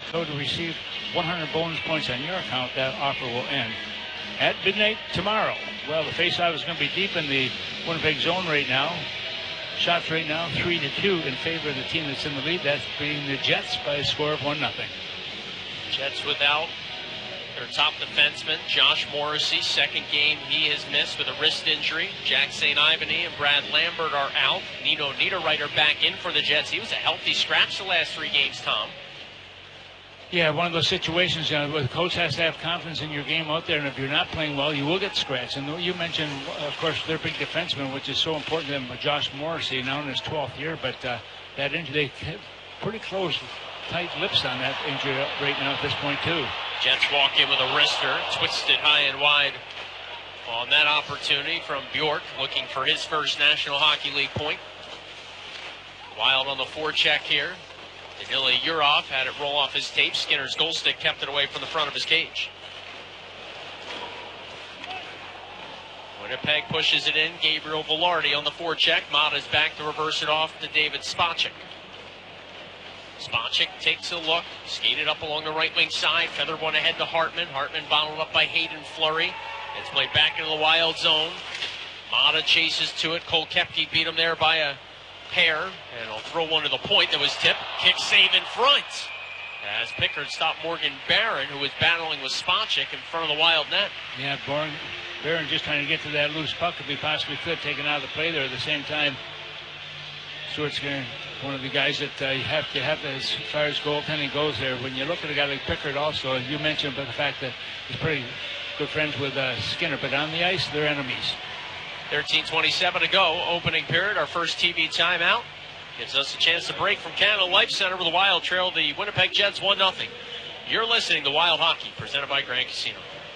So to receive 100 bonus points on your account, that offer will end at midnight tomorrow. Well, the faceoff is going to be deep in the Winnipeg zone right now. Shots right now 3-2 in favor of the team that's in the lead. That's being the Jets by a score of 1-0. Jets without their top defenseman, Josh Morrissey. Second game he has missed with a wrist injury. Jack St. Ivany and Brad Lambert are out. Nino Niederreiter back in for the Jets. He was a healthy scratch the last 3 games, Tom. Yeah, one of those situations, where the coach has to have confidence in your game out there, and if you're not playing well, you will get scratched. And you mentioned, of course, their big defenseman, which is so important to them, Josh Morrissey, now in his 12th year, but that injury, they have pretty close, tight lips on that injury right now at this point, too. Jets walk in with a wrister, twisted high and wide on that opportunity from Bjork, looking for his first National Hockey League point. Wild on the forecheck here. Danila Yurov had it roll off his tape. Skinner's goal stick kept it away from the front of his cage. Winnipeg pushes it in. Gabriel Velarde on the forecheck. Mata's back to reverse it off to David Spacek. Spacek takes a look, skated up along the right wing side, feathered one ahead to Hartman. Hartman bottled up by Hayden Fleury. It's played back into the Wild zone. Mata chases to it. Cole Koepke beat him there by a pair, and he'll throw one to the point that was tipped. Kick save in front as Pickard stopped Morgan Barron, who was battling with Spacek in front of the Wild net. Yeah, Barron just trying to get to that loose puck if he possibly could, taken out of the play there at the same time. Stuart Skinner, one of the guys that you have to have as far as goaltending goes there. When you look at a guy like Pickard also, you mentioned about the fact that he's pretty good friends with Skinner, but on the ice, they're enemies. 13:27 to go, opening period. Our first TV timeout gives us a chance to break from Canada Life Center with the Wild trail the Winnipeg Jets 1-0. You're listening to Wild Hockey, presented by Grand Casino.